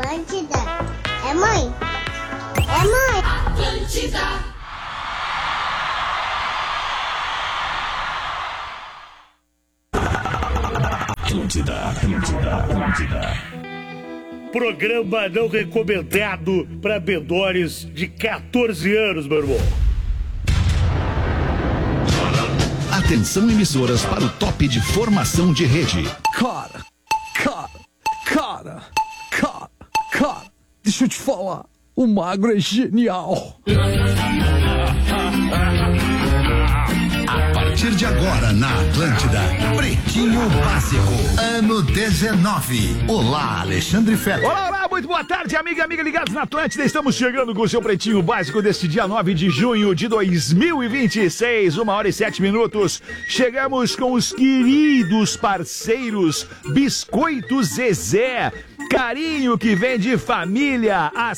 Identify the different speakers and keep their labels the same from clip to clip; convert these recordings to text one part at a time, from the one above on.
Speaker 1: Atlântida. É mãe. É mãe. Atlântida.
Speaker 2: Atlântida. Programa não recomendado para menores de 14 anos, meu irmão.
Speaker 3: Atenção, emissoras, para o top de formação de rede.
Speaker 4: Cara, deixa eu te falar, o Magro é genial.
Speaker 3: A partir de agora na Atlântida, Pretinho Básico, ano 19. Olá, Alexandre Fetter.
Speaker 5: Olá, muito boa tarde, amiga ligados na Atlântida. Estamos chegando com o seu Pretinho Básico deste dia 9 de junho de 2026, 1h07. Chegamos com os queridos parceiros Biscoito Zezé. Carinho que vem de família há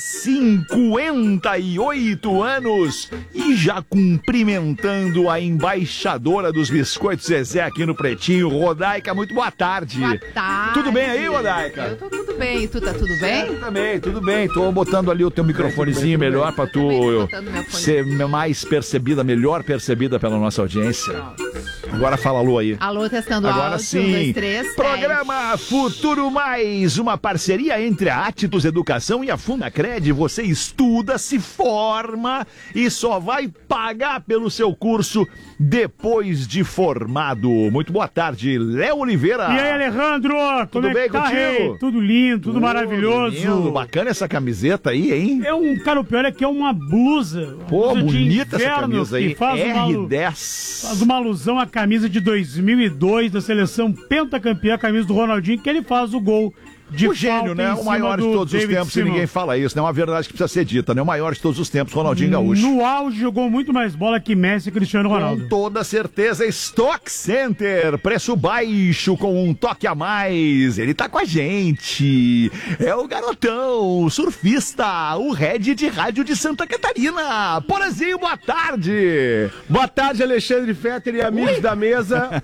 Speaker 5: 58 anos e já cumprimentando a embaixadora dos Biscoitos Zezé aqui no Pretinho, Rodaica. Muito boa tarde.
Speaker 6: Boa tarde.
Speaker 5: Tudo bem aí, Rodaica?
Speaker 6: Eu tô tudo bem. Tu tá tudo bem?
Speaker 5: Também, tudo bem. Tô botando ali o teu microfonezinho melhor pra tu ser mais percebida, melhor percebida pela nossa audiência. Agora fala alô aí.
Speaker 6: Alô, testando
Speaker 5: agora
Speaker 6: áudio.
Speaker 5: Sim.
Speaker 6: 1, 2, 3,
Speaker 5: Programa Futuro Mais, uma parceria entre a Atitus Educação e a Fundacred. Você estuda, se forma e só vai pagar pelo seu curso depois de formado. Muito boa tarde, Léo Oliveira.
Speaker 2: E aí, Alejandro?
Speaker 5: Tudo bem
Speaker 2: tá,
Speaker 5: contigo?
Speaker 2: Tudo lindo, tudo maravilhoso.
Speaker 5: Lindo, bacana essa camiseta aí, hein?
Speaker 2: Cara, o pior é que é uma blusa.
Speaker 5: Pô,
Speaker 2: blusa
Speaker 5: bonita
Speaker 2: de
Speaker 5: essa camisa aí.
Speaker 2: R10.
Speaker 5: Faz
Speaker 2: uma alusão à camisa de 2002 da seleção pentacampeã, a camisa do Ronaldinho, que ele faz o gol. O
Speaker 5: gênio, né? O maior de todos os tempos, e ninguém fala isso, né? É uma verdade que precisa ser dita, né? O maior de todos os tempos, Ronaldinho Gaúcho.
Speaker 2: No auge, jogou muito mais bola que Messi e Cristiano Ronaldo.
Speaker 5: Com toda certeza, Stock Center, preço baixo com um toque a mais. Ele tá com a gente. É o garotão, o surfista, o head de rádio de Santa Catarina. Porazinho, boa tarde.
Speaker 7: Boa tarde, Alexandre Fetter e amigos da mesa.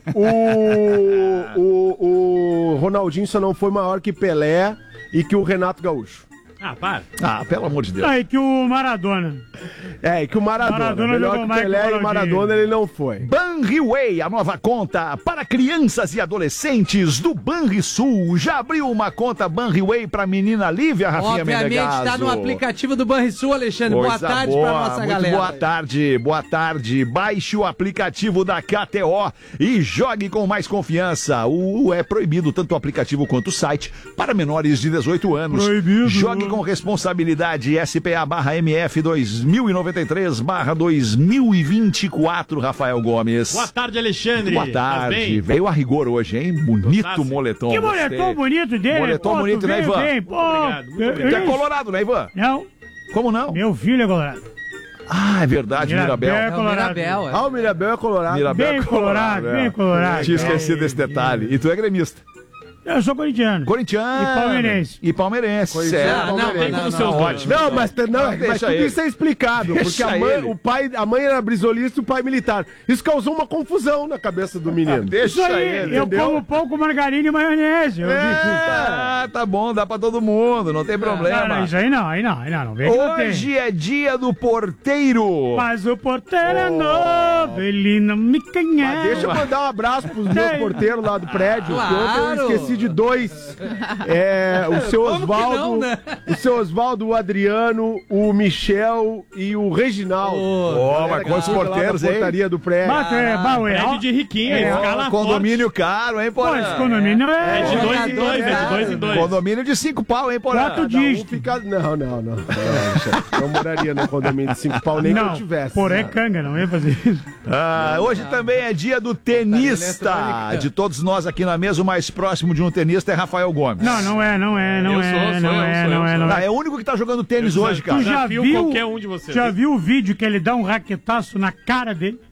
Speaker 7: O Ronaldinho só não foi maior que Pelé e que o Renato Gaúcho.
Speaker 2: Ah, para.
Speaker 5: Ah, pelo amor de Deus.
Speaker 2: Ah, e que o Maradona.
Speaker 7: E que o Maradona melhor que o Pelé e Maradona ele não foi.
Speaker 5: Banriway, a nova conta para crianças e adolescentes do Banrisul. Já abriu uma conta Banriway para menina Lívia, Rafinha Menegasso?
Speaker 8: Obviamente, tá no aplicativo do Banrisul, Alexandre. Boa tarde pra nossa galera.
Speaker 5: Boa tarde. Baixe o aplicativo da KTO e jogue com mais confiança. É proibido tanto o aplicativo quanto o site para menores de 18 anos.
Speaker 2: Proibido.
Speaker 5: Jogue com responsabilidade. SPA/MF 2093/2024, Rafael Gomes.
Speaker 9: Boa tarde, Alexandre.
Speaker 5: Boa tarde. Veio a rigor hoje, hein? Bonito moletom.
Speaker 2: Que moletom bonito dele.
Speaker 5: Moletom bonito, né, Ivan?
Speaker 2: Bem,
Speaker 9: obrigado, muito obrigado.
Speaker 5: Tu é colorado, né, Ivan?
Speaker 2: Não.
Speaker 5: Como não?
Speaker 2: Meu filho é colorado.
Speaker 5: Ah, é verdade, Mirabel.
Speaker 2: É colorado.
Speaker 7: O Mirabel é colorado.
Speaker 5: Mirabel
Speaker 2: bem
Speaker 5: é
Speaker 2: colorado, bem colorado.
Speaker 5: Tinha esquecido desse detalhe. E tu é gremista?
Speaker 2: Eu sou corintiano.
Speaker 5: Corintiano.
Speaker 2: E palmeirense.
Speaker 5: Certo.
Speaker 8: Não,
Speaker 5: Ótimo.
Speaker 7: Não, mas tudo isso é explicado. Porque a mãe era brisolista e o pai militar. Isso causou uma confusão na cabeça do menino.
Speaker 2: Isso aí, eu como pouco margarina e maionese.
Speaker 5: Tá bom, dá pra todo mundo, não tem problema.
Speaker 2: Não, isso aí não, não vem.
Speaker 5: Hoje é dia do porteiro.
Speaker 2: Mas o porteiro é novo, ele não me conhece.
Speaker 7: Deixa eu mandar um abraço pros meus porteiros lá do prédio.
Speaker 8: Claro.
Speaker 7: Que ontem eu esqueci de dois. O seu Osvaldo,
Speaker 8: né?
Speaker 7: o seu Osvaldo, o Adriano, o Michel e o Reginaldo.
Speaker 5: Mas quantos porteiros, hein?
Speaker 7: Portaria do prédio.
Speaker 9: Prédio de riquinho, escala
Speaker 5: Condomínio caro, hein, Porã?
Speaker 2: Esse condomínio
Speaker 9: é de 2 em 2, é de 2 em 2.
Speaker 5: Condomínio de 5 pau, hein, Porã?
Speaker 2: 4 dígitos.
Speaker 7: Não. Não moraria no condomínio de 5 pau nem que eu tivesse.
Speaker 2: Porém, canga, não ia fazer isso.
Speaker 5: Hoje também é dia do tenista. De todos nós aqui na mesa, o mais próximo de um tenista é Rafael Gomes.
Speaker 2: Não é.
Speaker 5: É o único que tá jogando tênis hoje, cara.
Speaker 2: Tu já viu
Speaker 9: qualquer um de vocês.
Speaker 2: Já viu o vídeo que ele dá um raquetaço na cara dele?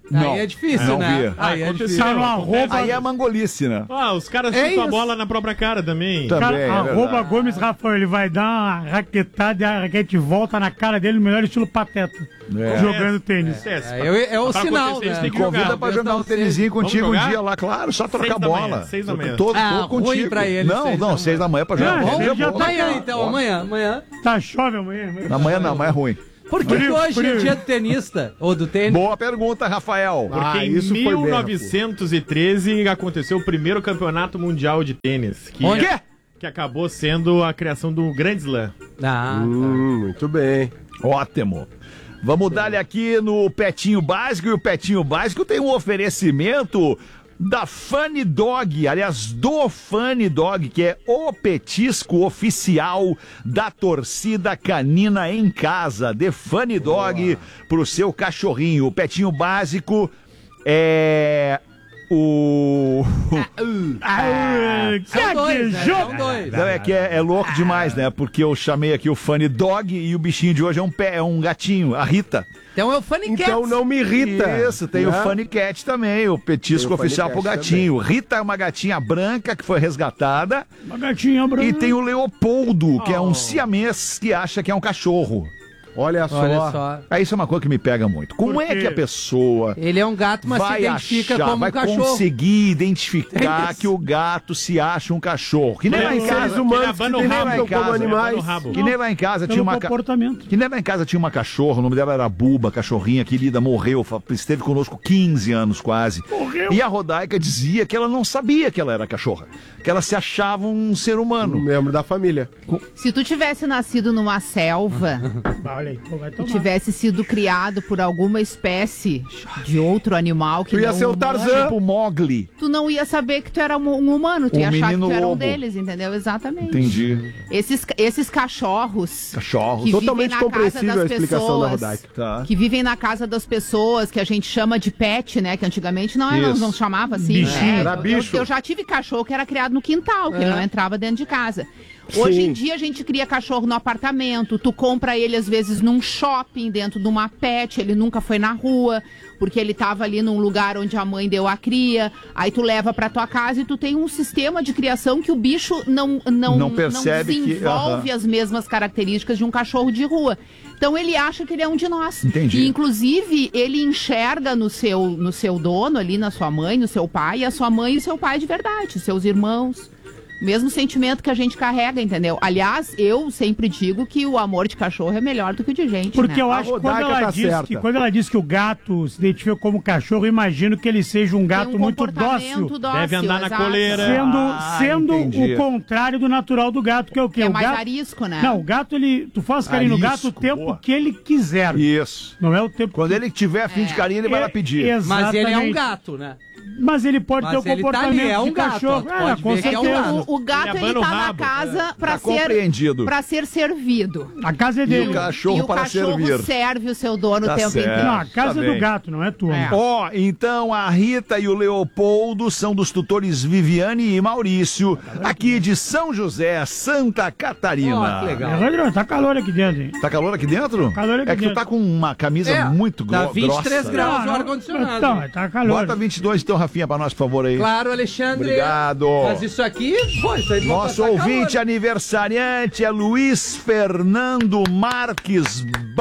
Speaker 5: Não.
Speaker 8: Aí é difícil,
Speaker 5: Não
Speaker 8: né?
Speaker 5: vi.
Speaker 8: Aí é
Speaker 9: Aconteceu.
Speaker 8: difícil.
Speaker 2: Tá no arroba,
Speaker 5: Aí é mangolice, né?
Speaker 9: Os caras
Speaker 8: É
Speaker 9: chutam a
Speaker 8: isso.
Speaker 9: bola na própria cara também.
Speaker 5: Também,
Speaker 2: cara,
Speaker 5: é
Speaker 2: arroba
Speaker 5: verdade.
Speaker 2: Gomes Rafael, ele vai dar uma raquetada e a raquete volta na cara dele no melhor estilo pateta. Jogando tênis.
Speaker 8: É o
Speaker 9: Pra
Speaker 8: sinal,
Speaker 9: acontecer isso,
Speaker 8: né?
Speaker 9: tem que
Speaker 5: Convida
Speaker 9: jogar.
Speaker 5: pra jogar um tênisinho contigo um
Speaker 9: jogar?
Speaker 5: dia lá, claro, só trocar
Speaker 9: 6 da manhã,
Speaker 5: bola.
Speaker 9: 6 da manhã.
Speaker 5: Tô
Speaker 8: Ruim
Speaker 5: contigo.
Speaker 8: pra ele,
Speaker 5: Não,
Speaker 8: 6 da manhã.
Speaker 5: 6 da manhã pra jogar.
Speaker 2: Não,
Speaker 5: bola.
Speaker 2: ele já tá-
Speaker 8: Amanhã, então, amanhã.
Speaker 2: Tá, chove amanhã.
Speaker 5: Amanhã não, amanhã é ruim.
Speaker 8: Por que
Speaker 2: Frio,
Speaker 8: hoje é
Speaker 2: frio.
Speaker 8: dia do tenista? Ou do tênis?
Speaker 5: Boa pergunta, Rafael.
Speaker 9: Porque em
Speaker 7: isso foi bem,
Speaker 9: 1913 aconteceu o primeiro campeonato mundial de tênis. Que,
Speaker 8: Onde?
Speaker 9: que acabou sendo a criação do Grand Slam.
Speaker 8: Ah,
Speaker 7: Muito bem.
Speaker 5: Ótimo. Vamos dar-lhe aqui no Petinho Básico, e o Petinho Básico tem um oferecimento da Funny Dog, aliás, do Funny Dog, que é o petisco oficial da torcida canina em casa. Dê Funny Dog pro seu cachorrinho. O Petinho Básico é o...
Speaker 8: São dois, né?
Speaker 2: jogo.
Speaker 8: São dois.
Speaker 5: Não, é que é louco demais, né? Porque eu chamei aqui o Funny Dog e o bichinho de hoje é um gatinho, a Rita.
Speaker 8: Então é o Funny Cats.
Speaker 7: Então não me irrita.
Speaker 5: Isso, tem o
Speaker 7: né?
Speaker 5: Funny Cat também, o petisco
Speaker 7: Tem o Funny
Speaker 5: oficial pro
Speaker 7: Cat
Speaker 5: gatinho. Rita é uma gatinha branca que foi resgatada.
Speaker 2: Uma gatinha branca.
Speaker 5: E tem o Leopoldo, que é um siamês que acha que é um cachorro.
Speaker 7: Olha só.
Speaker 8: Olha só.
Speaker 5: Aí isso é uma coisa que me pega muito. Como
Speaker 2: Por
Speaker 5: é
Speaker 2: quê?
Speaker 5: que a pessoa
Speaker 8: Ele é um gato, mas se
Speaker 5: vai
Speaker 8: identifica
Speaker 5: achar,
Speaker 8: como
Speaker 5: vai
Speaker 8: um cachorro.
Speaker 5: conseguir identificar que o gato se acha um cachorro? Que nem lá em
Speaker 7: Seres
Speaker 5: casa.
Speaker 7: humanos que
Speaker 9: abana o
Speaker 7: se
Speaker 9: rabo,
Speaker 7: identificam como
Speaker 5: abana o
Speaker 7: animais.
Speaker 9: rabo.
Speaker 5: Que nem lá em casa tinha
Speaker 2: Pelo
Speaker 5: uma
Speaker 2: comportamento.
Speaker 5: Que nem lá em casa tinha uma cachorra, o nome dela era Buba, cachorrinha querida, morreu, esteve conosco 15 anos quase.
Speaker 2: Morreu.
Speaker 5: E a Rodaica dizia que ela não sabia que ela era cachorra, que ela se achava um ser
Speaker 7: Um
Speaker 5: humano.
Speaker 7: membro da família.
Speaker 6: Se tu tivesse nascido numa selva
Speaker 2: Olha aí, pô, vai
Speaker 6: e
Speaker 2: tomar.
Speaker 6: tivesse sido criado por alguma espécie de outro animal que
Speaker 7: Tu ia
Speaker 6: não
Speaker 7: ser o
Speaker 6: humano,
Speaker 7: Tarzan.
Speaker 5: Tipo Mowgli.
Speaker 6: tu não ia saber que tu era um humano, tu
Speaker 5: Um
Speaker 6: ia achar que
Speaker 5: menino
Speaker 6: tu era um
Speaker 5: lobo.
Speaker 6: deles, entendeu? Exatamente.
Speaker 5: Entendi.
Speaker 6: Esses cachorros
Speaker 5: Cachorros.
Speaker 6: que
Speaker 7: Totalmente
Speaker 6: vivem na casa
Speaker 7: compreensível
Speaker 6: das
Speaker 7: a explicação da
Speaker 6: pessoas,
Speaker 7: Rodaica.
Speaker 5: Tá.
Speaker 6: que vivem na casa das pessoas, que a gente chama de pet, né? Que antigamente
Speaker 5: Isso.
Speaker 6: não chamava assim.
Speaker 2: Bichinho.
Speaker 6: né?
Speaker 7: Era
Speaker 6: Eu-
Speaker 7: bicho.
Speaker 6: Eu já tive cachorro que era criado no quintal, que ele não entrava dentro de casa. Hoje em dia a gente cria cachorro no apartamento, tu compra ele às vezes num shopping, dentro de uma pet, ele nunca foi na rua, porque ele tava ali num lugar onde a mãe deu a cria, aí tu leva pra tua casa e tu tem um sistema de criação que o bicho
Speaker 5: Não percebe que-
Speaker 6: desenvolve as mesmas características de um cachorro de rua. Então ele acha que ele é um de nós.
Speaker 5: Entendi.
Speaker 6: E inclusive ele enxerga no seu dono ali, na sua mãe, no seu pai, a sua mãe e seu pai de verdade, seus irmãos. Mesmo sentimento que a gente carrega, entendeu? Aliás, eu sempre digo que o amor de cachorro é melhor do que o de gente,
Speaker 2: Porque
Speaker 6: né?
Speaker 2: eu acho que quando
Speaker 7: Rodaica
Speaker 2: ela,
Speaker 7: tá
Speaker 2: diz
Speaker 7: certa.
Speaker 2: que quando ela diz que o gato se identifica como cachorro, eu imagino que ele seja um gato
Speaker 6: Tem um
Speaker 2: muito
Speaker 6: comportamento
Speaker 2: dócil.
Speaker 9: Deve andar na
Speaker 6: exato.
Speaker 9: coleira.
Speaker 2: Sendo
Speaker 5: entendi.
Speaker 2: o contrário do natural do gato, que é o quê?
Speaker 6: É
Speaker 2: o
Speaker 6: mais
Speaker 2: gato...
Speaker 6: arisco, né?
Speaker 2: Não, o gato, tu faz carinho no gato o
Speaker 5: Arisco,
Speaker 2: tempo
Speaker 5: boa.
Speaker 2: que ele quiser.
Speaker 5: Isso.
Speaker 2: Não é o tempo
Speaker 5: Quando ele tiver afim de carinho, ele vai lá pedir.
Speaker 8: Mas ele é um
Speaker 2: Exatamente.
Speaker 8: gato, né?
Speaker 2: Mas ele pode
Speaker 8: Mas
Speaker 2: ter o
Speaker 8: ele tá
Speaker 2: comportamento
Speaker 8: ali, é um
Speaker 2: de
Speaker 8: gato,
Speaker 2: cachorro.
Speaker 8: tu pode
Speaker 2: com
Speaker 8: ver que é um
Speaker 2: certeza.
Speaker 8: gato.
Speaker 6: O gato,
Speaker 9: Ele
Speaker 6: ele
Speaker 9: abana o
Speaker 6: tá na
Speaker 9: rabo.
Speaker 6: casa pra
Speaker 5: Tá compreendido.
Speaker 6: pra ser servido.
Speaker 2: A casa é
Speaker 5: E
Speaker 2: dele.
Speaker 5: o cachorro
Speaker 6: E o
Speaker 5: para
Speaker 6: cachorro
Speaker 5: servir.
Speaker 6: serve o seu dono
Speaker 5: Tá
Speaker 6: o tempo
Speaker 5: certo.
Speaker 6: inteiro.
Speaker 2: Não, a casa
Speaker 5: Tá
Speaker 2: é do
Speaker 5: bem.
Speaker 2: gato, não é tua.
Speaker 6: É.
Speaker 5: Ó, então a Rita e o Leopoldo são dos tutores Viviane e Maurício, aqui de São José, Santa Catarina.
Speaker 8: Ó, que legal.
Speaker 2: Rodrigo, tá calor aqui dentro, hein?
Speaker 5: Tá calor aqui dentro?
Speaker 2: Calor aqui
Speaker 5: é que tu
Speaker 2: dentro.
Speaker 5: tá com uma camisa muito
Speaker 8: Tá
Speaker 5: grossa.
Speaker 8: 23 graus no
Speaker 2: Não,
Speaker 8: ar-condicionado.
Speaker 2: Então, tá calor.
Speaker 5: Bota 22 então, Rafinha, pra nós, por favor, aí.
Speaker 8: Claro, Alexandre.
Speaker 5: Obrigado.
Speaker 8: Mas isso aqui, pô, isso aí não
Speaker 5: Nosso
Speaker 8: vai passar
Speaker 5: ouvinte
Speaker 8: calor.
Speaker 5: aniversariante é Luiz Fernando Marques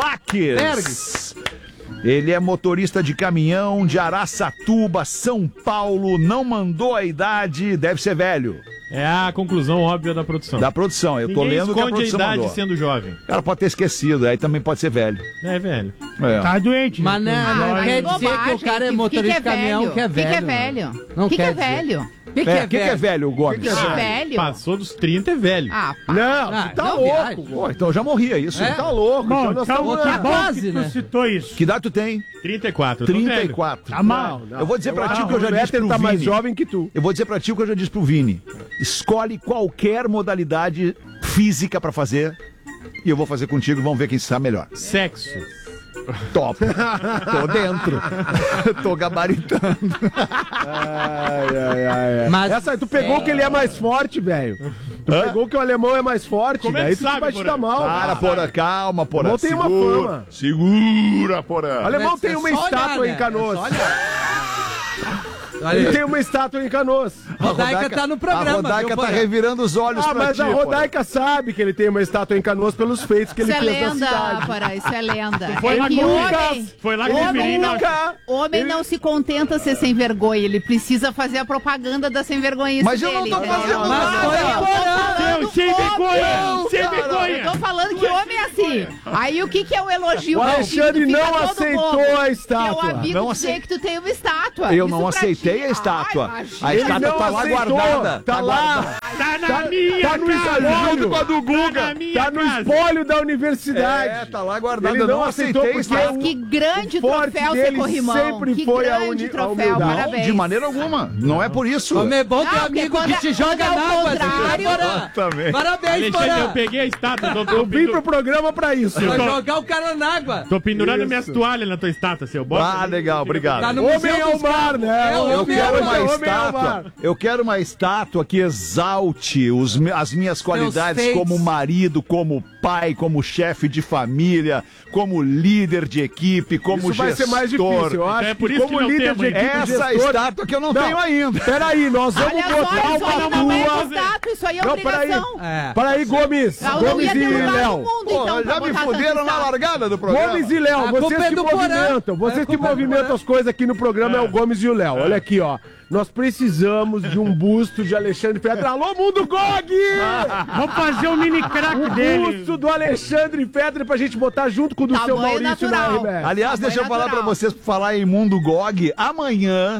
Speaker 5: Baques. Ele é motorista de caminhão de Araçatuba, São Paulo. Não mandou a idade, deve ser velho.
Speaker 9: É a conclusão óbvia da produção.
Speaker 5: Da produção, eu tô
Speaker 9: Ninguém
Speaker 5: lendo o que a
Speaker 9: esconde a
Speaker 5: produção
Speaker 9: idade
Speaker 5: mandou.
Speaker 9: sendo jovem.
Speaker 5: O cara pode ter esquecido, aí também pode ser velho.
Speaker 9: É, velho.
Speaker 5: É.
Speaker 2: Tá doente.
Speaker 8: Mas não quer dizer que o
Speaker 6: Bobagem,
Speaker 8: cara é motorista de caminhão que é velho.
Speaker 6: O que é
Speaker 8: né?
Speaker 6: velho?
Speaker 8: Não
Speaker 6: O que
Speaker 8: quer
Speaker 6: é
Speaker 8: dizer.
Speaker 6: velho?
Speaker 8: O que
Speaker 5: O que é velho, Gomes?
Speaker 6: O que é velho?
Speaker 9: Passou dos 30 é velho.
Speaker 6: Ah, pá.
Speaker 7: Não,
Speaker 8: Ah,
Speaker 7: tu tá
Speaker 8: não
Speaker 7: louco.
Speaker 8: viaja.
Speaker 5: Pô, então eu já morria isso.
Speaker 8: É?
Speaker 7: Tá louco.
Speaker 2: Bom,
Speaker 7: então nós
Speaker 2: então,
Speaker 7: estamos-
Speaker 2: que bom
Speaker 8: quase,
Speaker 2: que tu
Speaker 8: né?
Speaker 2: citou isso.
Speaker 5: Que idade tu tem?
Speaker 9: 34. Eu tô velho.
Speaker 5: 34.
Speaker 2: Tá mal.
Speaker 5: Eu vou dizer pra ti o que eu já
Speaker 7: o
Speaker 5: disse
Speaker 7: Éter
Speaker 5: pro
Speaker 7: tá mais
Speaker 5: Vini.
Speaker 7: jovem que tu.
Speaker 5: Eu vou dizer pra ti o que eu já disse pro Vini. Escolhe qualquer modalidade física pra fazer e eu vou fazer contigo e vamos ver quem está melhor.
Speaker 9: Sexo.
Speaker 5: Top. Tô dentro. Tô gabaritando.
Speaker 7: Ai.
Speaker 8: Mas
Speaker 7: Essa aí, tu pegou que ele é mais forte, velho. Tu pegou que o alemão é mais forte,
Speaker 9: Como é
Speaker 7: daí
Speaker 9: que
Speaker 7: tu
Speaker 9: sabe,
Speaker 7: vai te
Speaker 9: Porã?
Speaker 7: dar mal.
Speaker 5: Para, Porã, calma, Porã.
Speaker 7: Não tem uma fama.
Speaker 5: Segura, Porã.
Speaker 7: O alemão tem uma estátua em Canoas. Ele tem uma estátua em Canoas.
Speaker 8: A Rodaica tá no programa.
Speaker 5: A Rodaica
Speaker 8: viu,
Speaker 5: tá
Speaker 8: Porã?
Speaker 5: revirando os olhos pra
Speaker 7: Mas
Speaker 5: ti,
Speaker 7: a Rodaica sabe que ele tem uma estátua em Canoas pelos feitos que
Speaker 6: Isso
Speaker 7: ele
Speaker 6: é
Speaker 7: fez na
Speaker 6: lenda,
Speaker 7: cidade.
Speaker 6: Porã, isso é lenda.
Speaker 2: Foi lá
Speaker 6: que
Speaker 2: que
Speaker 6: homem,
Speaker 2: Foi lá que
Speaker 6: homem, não,
Speaker 7: Nunca.
Speaker 6: homem não se contenta ser sem vergonha, ele precisa fazer a propaganda da sem vergonhice
Speaker 5: Mas eu
Speaker 6: dele.
Speaker 5: não tô
Speaker 6: entendeu?
Speaker 5: fazendo
Speaker 8: Mas
Speaker 5: nada.
Speaker 8: foi a Porã.
Speaker 2: Seu sem vergonha! Sem
Speaker 6: Eu
Speaker 2: vergonha!
Speaker 6: tô falando que homem é assim. Aí o que é o elogio?
Speaker 7: O
Speaker 6: Não,
Speaker 7: Alexandre
Speaker 6: fica
Speaker 7: não
Speaker 6: todo
Speaker 7: aceitou
Speaker 6: bobo.
Speaker 7: a estátua.
Speaker 6: Que é o amigo
Speaker 5: Não
Speaker 6: dizer que tu tem uma estátua.
Speaker 5: Eu
Speaker 6: Isso
Speaker 5: não
Speaker 6: pra
Speaker 5: aceitei
Speaker 6: ti.
Speaker 5: a estátua.
Speaker 6: Ai,
Speaker 5: A
Speaker 7: Ele
Speaker 5: estátua
Speaker 7: não
Speaker 5: tá lá
Speaker 7: aceitou.
Speaker 5: guardada.
Speaker 7: Tá lá.
Speaker 2: Tá na minha
Speaker 7: Tá no
Speaker 2: casa!
Speaker 7: espólio.
Speaker 5: Junto com a do Guga.
Speaker 2: Tá na minha
Speaker 7: Tá no
Speaker 2: casa!
Speaker 7: espólio da universidade.
Speaker 5: É, tá lá guardada.
Speaker 7: Ele
Speaker 5: Eu
Speaker 7: não
Speaker 5: não
Speaker 7: aceitou
Speaker 5: aceitei a
Speaker 7: porque
Speaker 5: estátua.
Speaker 6: Que grande
Speaker 7: O forte
Speaker 6: troféu ser
Speaker 7: dele
Speaker 6: corrimão.
Speaker 7: sempre
Speaker 6: Que
Speaker 7: foi a
Speaker 6: grande
Speaker 7: a
Speaker 6: troféu,
Speaker 7: humildade.
Speaker 5: Não,
Speaker 6: parabéns.
Speaker 5: de maneira alguma. Não é por isso.
Speaker 8: Homem é bom ter
Speaker 6: Não,
Speaker 8: amigo
Speaker 6: porque
Speaker 8: que te
Speaker 6: quando
Speaker 8: joga
Speaker 6: é o
Speaker 8: na água.
Speaker 6: contrário-
Speaker 8: Porã.
Speaker 5: Também.
Speaker 8: Parabéns,
Speaker 9: Alexandre, eu
Speaker 8: Porã.
Speaker 9: peguei a estátua.
Speaker 7: Eu vim pro programa pra isso.
Speaker 8: Pra jogar o cara na água.
Speaker 9: Tô pendurando
Speaker 7: Isso.
Speaker 9: minhas toalhas na tua estátua, seu bosta.
Speaker 5: Ah, legal, obrigado.
Speaker 8: Tá no
Speaker 7: Homem
Speaker 8: Museu
Speaker 7: é o
Speaker 8: dos
Speaker 7: mar,
Speaker 8: Carros.
Speaker 7: né?
Speaker 8: É o
Speaker 5: Eu
Speaker 8: homem
Speaker 5: quero
Speaker 8: é o
Speaker 5: uma
Speaker 8: mar.
Speaker 7: homem é o
Speaker 5: estátua.
Speaker 7: mar.
Speaker 5: Eu quero uma estátua que exalte as minhas qualidades
Speaker 8: feitos.
Speaker 5: como marido, como pai, como chefe de família, como líder de equipe, como
Speaker 7: Isso vai
Speaker 5: gestor.
Speaker 7: ser mais difícil, eu acho.
Speaker 9: É por
Speaker 7: que
Speaker 9: isso
Speaker 7: como
Speaker 9: que não
Speaker 7: líder
Speaker 9: temos,
Speaker 7: de
Speaker 9: hein?
Speaker 7: equipe,
Speaker 5: Essa
Speaker 7: gestor...
Speaker 5: estátua que eu não tenho ainda.
Speaker 7: Peraí, nós vamos
Speaker 6: Olha só,
Speaker 7: botar
Speaker 6: isso aí
Speaker 7: uma
Speaker 6: não é
Speaker 7: tua...
Speaker 6: estátua, isso aí é
Speaker 7: Não, peraí.
Speaker 6: obrigação.
Speaker 8: É.
Speaker 7: Peraí, Gomes.
Speaker 6: Eu não
Speaker 7: Gomes
Speaker 6: ia ter
Speaker 7: e
Speaker 6: lugar no
Speaker 7: Léo.
Speaker 6: mundo,
Speaker 5: Pô,
Speaker 6: então, pra
Speaker 5: já me
Speaker 6: botar
Speaker 5: fuderam
Speaker 6: tanta
Speaker 5: na
Speaker 6: estátua.
Speaker 5: largada do programa.
Speaker 7: Gomes e Léo,
Speaker 8: A culpa
Speaker 7: vocês
Speaker 8: é
Speaker 7: que
Speaker 8: do Porã.
Speaker 7: movimentam.
Speaker 8: A
Speaker 7: Vocês que
Speaker 8: culpa é do
Speaker 7: movimentam
Speaker 8: Porã.
Speaker 7: as coisas aqui no programa é o Gomes e o Léo. Olha aqui, ó. Nós precisamos de um busto de Alexandre Fetter. Alô, Mundo Gog!
Speaker 2: Vamos fazer um mini crack
Speaker 7: O
Speaker 2: dele!
Speaker 7: busto do Alexandre Fetter pra gente botar junto com o do seu
Speaker 6: Tamanho
Speaker 7: Maurício na
Speaker 6: natural.
Speaker 7: RBS.
Speaker 5: Aliás, deixa eu falar pra vocês, por falar em Mundo Gog, amanhã,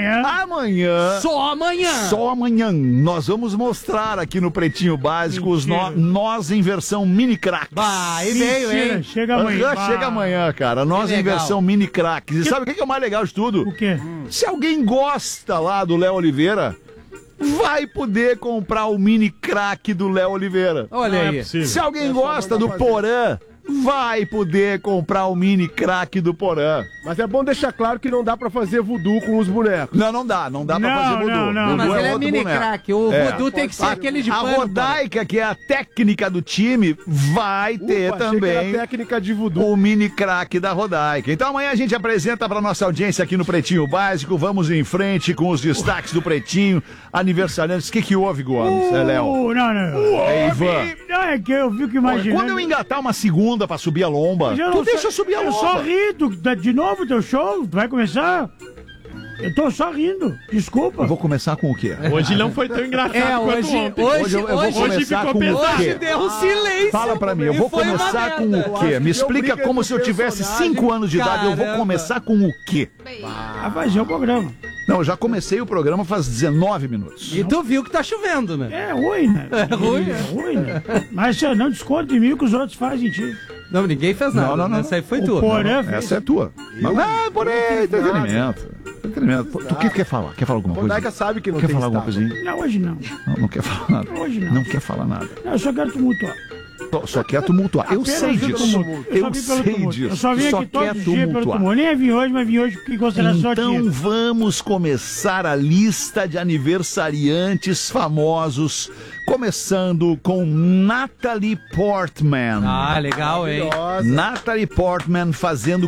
Speaker 5: só amanhã, nós vamos mostrar aqui no Pretinho Básico os nós em versão mini cracks.
Speaker 8: Vai, veio,
Speaker 2: Mentira,
Speaker 8: hein?
Speaker 2: chega amanhã.
Speaker 5: Aham, chega amanhã, cara. Nós em
Speaker 8: legal.
Speaker 5: versão mini cracks. E sabe o que é o mais legal de tudo?
Speaker 2: O quê?
Speaker 5: Se alguém gosta lá do Léo Oliveira, vai poder comprar o mini crack do Léo Oliveira.
Speaker 8: Olha
Speaker 9: Não é
Speaker 8: aí.
Speaker 9: possível.
Speaker 5: Se alguém gosta do Porã, vai poder comprar o mini crack do Porã.
Speaker 7: Mas é bom deixar claro que não dá pra fazer voodoo com os bonecos.
Speaker 5: Não dá pra
Speaker 2: Não,
Speaker 5: fazer voodoo.
Speaker 2: não, não.
Speaker 5: Voodoo
Speaker 8: Mas ele é
Speaker 5: outro
Speaker 8: mini
Speaker 5: boneco.
Speaker 8: craque. O
Speaker 5: É.
Speaker 8: voodoo tem que ser aquele de
Speaker 5: A
Speaker 8: pano.
Speaker 5: Rodaica, que é a técnica do time, vai ter
Speaker 7: Achei que era
Speaker 5: também
Speaker 7: técnica de voodoo.
Speaker 5: o mini craque da Rodaica. Então amanhã a gente apresenta para nossa audiência aqui no Pretinho Básico. Vamos em frente com os destaques do Pretinho. Aniversariantes. O que houve, Gomes? É, Léo?
Speaker 2: Não.
Speaker 5: É, Ivan.
Speaker 2: Não, é que eu fico imaginando.
Speaker 5: Quando eu engatar uma segunda pra subir a lomba,
Speaker 2: Mas eu
Speaker 5: tu
Speaker 2: não
Speaker 5: deixa
Speaker 2: sou-
Speaker 5: subir a
Speaker 2: Eu só
Speaker 5: lomba.
Speaker 2: ri, de novo teu show, tu vai começar? Eu tô só rindo, desculpa.
Speaker 5: Eu vou começar com o quê?
Speaker 9: Hoje não foi tão engraçado
Speaker 8: É,
Speaker 9: quanto
Speaker 8: hoje,
Speaker 9: ontem.
Speaker 5: Hoje eu vou
Speaker 8: hoje
Speaker 5: começar
Speaker 9: ficou
Speaker 5: com o
Speaker 9: pesado.
Speaker 5: quê?
Speaker 8: Hoje deu um silêncio.
Speaker 5: Fala pra mim, eu
Speaker 8: E
Speaker 5: vou
Speaker 8: foi uma
Speaker 5: começar com
Speaker 8: merda.
Speaker 5: o quê? Me explica
Speaker 7: obriga
Speaker 5: como
Speaker 7: com
Speaker 5: se eu tivesse
Speaker 7: personagem.
Speaker 5: 5 anos de idade. Eu vou
Speaker 8: Caramba.
Speaker 5: começar com o quê?
Speaker 2: A fazer o programa.
Speaker 5: Não, eu já comecei o programa faz 19 minutos.
Speaker 8: E tu viu que tá chovendo, né?
Speaker 2: É ruim, né?
Speaker 8: É ruim,
Speaker 2: É ruim, né? Mas você não desconta em mim o que os outros fazem em ti.
Speaker 8: Não, ninguém fez nada.
Speaker 5: Não.
Speaker 8: Essa aí foi
Speaker 2: O
Speaker 8: tua.
Speaker 2: Porã fez.
Speaker 5: Essa é tua. Não, porém, entretenimento. Entretenimento. Tu que quer falar? Quer falar alguma coisa?
Speaker 7: Rodaica sabe que não
Speaker 5: Quer
Speaker 7: tem
Speaker 5: falar alguma
Speaker 7: estátua.
Speaker 5: coisinha?
Speaker 2: Não, hoje não.
Speaker 5: Não quer falar nada.
Speaker 2: Hoje não.
Speaker 5: Não quer falar nada.
Speaker 2: Não, eu só quero tumultuar.
Speaker 5: Só quer tumultuar. Eu
Speaker 2: Apenas
Speaker 5: sei
Speaker 2: o
Speaker 5: disso.
Speaker 2: tumulto.
Speaker 5: Eu
Speaker 2: só vim pelo
Speaker 5: sei
Speaker 2: tumulto.
Speaker 5: disso.
Speaker 2: Eu só vim aqui
Speaker 5: quer
Speaker 2: todos os dias pelo tumulto. Nem vim hoje, mas vim hoje em consideração a
Speaker 5: Então
Speaker 2: ti.
Speaker 5: vamos começar a lista de aniversariantes famosos, começando com Natalie Portman.
Speaker 8: Ah, legal, hein?
Speaker 5: Natalie Portman fazendo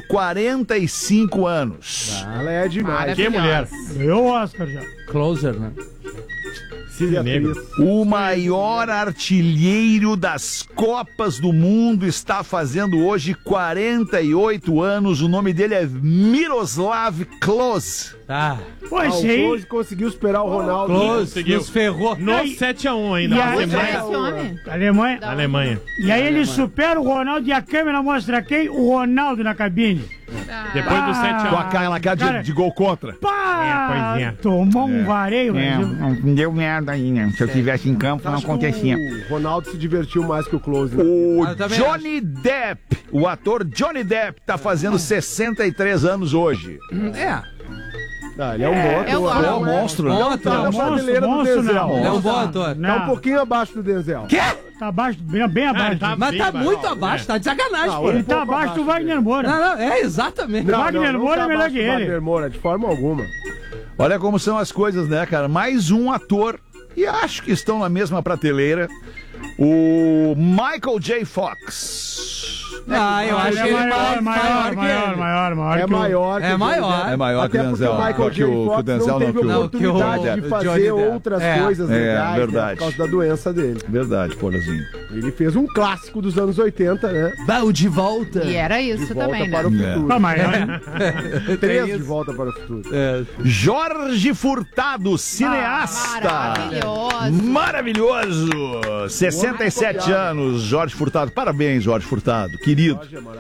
Speaker 5: 45 anos.
Speaker 7: Ela é demais.
Speaker 9: Que mulher.
Speaker 2: Ganhou o Oscar já.
Speaker 8: Closer, né?
Speaker 9: Cisne Negro.
Speaker 5: O maior artilheiro das Copas do Mundo está fazendo hoje 48 anos. O nome dele é Miroslav Klose.
Speaker 8: Tá.
Speaker 2: Pô,
Speaker 7: Ah, o
Speaker 2: esse aí.
Speaker 7: Close conseguiu esperar o Ronaldo.
Speaker 8: Close,
Speaker 9: Conseguiu.
Speaker 8: nos ferrou.
Speaker 9: No 7x1 ainda.
Speaker 2: E
Speaker 9: na
Speaker 2: aí-
Speaker 6: Onde é
Speaker 9: Alemanha.
Speaker 6: esse homem?
Speaker 2: Alemanha.
Speaker 9: Alemanha.
Speaker 2: E aí ele supera o Ronaldo e a câmera mostra quem? O Ronaldo na cabine.
Speaker 9: Depois do
Speaker 5: Com
Speaker 9: 7x1.
Speaker 5: aquela cara
Speaker 2: Cara,
Speaker 5: de gol contra.
Speaker 2: Pá!
Speaker 9: pois é.
Speaker 2: Tomou um vareio, mas
Speaker 10: Não deu merda aí, né? Se eu tivesse em campo, não
Speaker 7: Acho que
Speaker 10: acontecia.
Speaker 7: o Ronaldo se divertiu mais que o Close. Né?
Speaker 5: O
Speaker 8: Eu também
Speaker 5: Johnny Depp, o ator Johnny Depp, tá fazendo 63 anos hoje.
Speaker 8: É.
Speaker 7: Ah, ele é um bom ator.
Speaker 6: É um
Speaker 5: É um monstro, né?
Speaker 8: Bom
Speaker 7: Tá
Speaker 8: ator.
Speaker 7: na prateleira do
Speaker 2: monstro
Speaker 7: Denzel.
Speaker 2: não.
Speaker 8: É um bom ator.
Speaker 7: Tá um
Speaker 2: não,
Speaker 7: pouquinho abaixo do Denzel.
Speaker 2: tá abaixo, bem
Speaker 9: Ah,
Speaker 2: abaixo.
Speaker 9: ele tá
Speaker 8: Mas
Speaker 9: bem
Speaker 8: tá
Speaker 9: baixo.
Speaker 8: muito abaixo, tá de sacanagem,
Speaker 7: Ah,
Speaker 8: pô.
Speaker 2: Ele tá abaixo do Wagner Moura.
Speaker 8: Não, é exatamente.
Speaker 2: Wagner Moura é melhor
Speaker 7: abaixo
Speaker 2: que
Speaker 7: do
Speaker 2: ele.
Speaker 7: Wagner Moura, de forma alguma.
Speaker 5: Olha como são as coisas, né, cara? Mais um ator e acho que estão na mesma prateleira, o Michael J. Fox.
Speaker 8: Eu acho que ele é maior que ele.
Speaker 7: É maior
Speaker 5: que o Denzel.
Speaker 7: O Michael J. Fox não teve oportunidade de fazer outras coisas legais,
Speaker 5: verdade.
Speaker 7: Por causa da doença dele.
Speaker 5: Verdade, Polazinho.
Speaker 7: Ele fez um clássico dos anos 80, né?
Speaker 8: De volta.
Speaker 6: E era isso também, né?
Speaker 7: Para o futuro.
Speaker 2: Não, mas...
Speaker 7: 3 de volta para o futuro.
Speaker 5: Jorge Furtado, cineasta. Maravilhoso. 67 anos, Jorge Furtado. Parabéns, Jorge Furtado. Querido.